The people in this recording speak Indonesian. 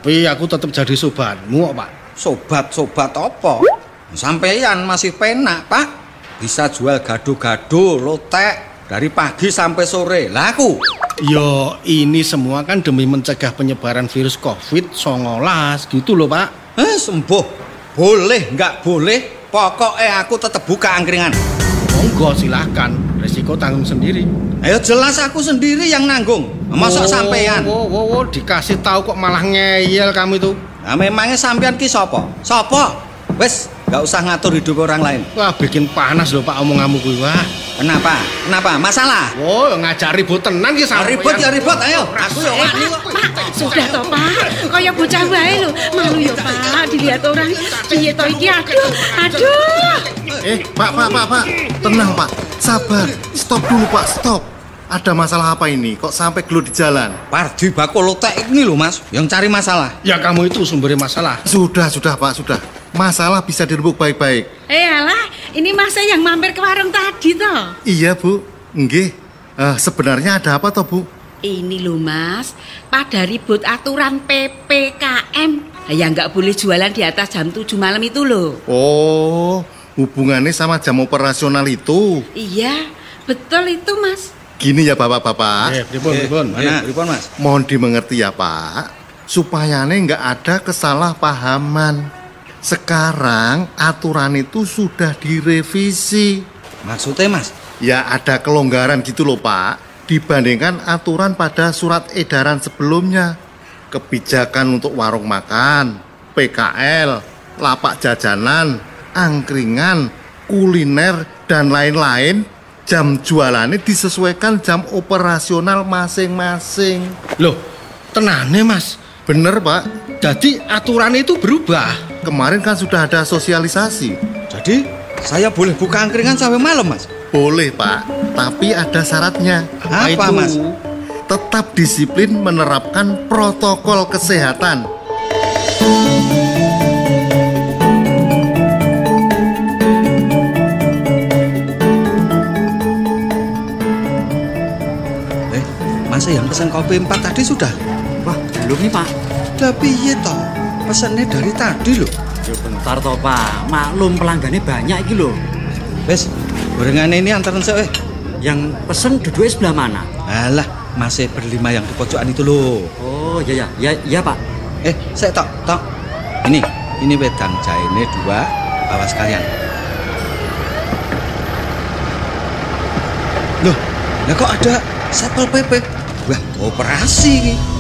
Tapi aku tetap jadi sobatmu, Pak. Sobat-sobat apa? Sampeyan masih penak, Pak. Bisa jual gado-gado, lotek dari pagi sampai sore. Lah aku. Yo, ini semua kan demi mencegah penyebaran virus COVID-19 gitu loh, Pak. Sembuh. Boleh nggak boleh, pokoknya aku tetap buka angkringan. Monggo silahkan, resiko tanggung sendiri. Ayo jelas aku sendiri yang nanggung. Masa sampeyan? Dikasih tahu kok malah ngeyel kamu itu. Nah, memangnya sampeyan ki sapa? Sapa? Wes, nggak usah ngatur hidup orang lain. Wah, bikin panas loh Pak omonganmu kuwi. Wah. Kenapa? Kenapa? Masalah? Oh, ngajak ribut tenan ki sampeyan. Ribut ya ribut, ayo. Aku yo wani kok. Pak, sudah toh Pak. Kaya bocah wae lho. Malu ya Pak, dilihat orang. Piye to iki? Aduh. Pak. Tenang, Pak. Sabar. Stop dulu, Pak. Stop. Ada masalah apa ini? Kok sampai gelut di jalan? Pardi bakul lotek ini loh, Mas. Yang cari masalah. Ya kamu itu sumber masalah. Sudah, Pak. Sudah. Masalah bisa direbuk baik-baik. Alah, ini Mas yang mampir ke warung tadi toh. Iya, Bu. Nggih. Sebenarnya ada apa toh, Bu? Ini loh Mas, pada ribut aturan PPKM. Ya nggak boleh jualan di atas jam 7 malam itu loh. Oh, hubungannya sama jam operasional itu. Iya, betul itu Mas. Gini ya Bapak-bapak. Pripun? Mana? Pripun, Mas? Mohon dimengerti ya Pak, supaya nggak ada kesalahpahaman. Sekarang aturan itu sudah direvisi. Maksudnya, Mas? Ya ada kelonggaran gitu loh Pak, dibandingkan aturan pada surat edaran sebelumnya. Kebijakan untuk warung makan, PKL, lapak jajanan, angkringan, kuliner, dan lain-lain, jam jualannya disesuaikan jam operasional masing-masing. Loh, tenane Mas. Bener Pak, Jadi aturan itu berubah. kemarin kan sudah ada sosialisasi. Jadi, saya boleh buka angkringan sampai malam, Mas? Boleh Pak, tapi ada syaratnya. Apa, itu? Mas? Tetap disiplin menerapkan protokol kesehatan. Masa yang pesan kopi 4 tadi sudah? Wah, belum nih Pak. Lah piye toh? Pesannya dari tadi loh. Ya bentar toh Pak, maklum pelanggannya banyak iki loh. Wes, gorengan ini antaran saya. Yang pesen duduknya sebelah mana? Alah, masih berlima yang di pojokan itu loh. Oh ya Pak. Saya tok. Ini wedang jahene 2, bawa sekalian. Loh, kok ada Satpol PP? Wah, operasi.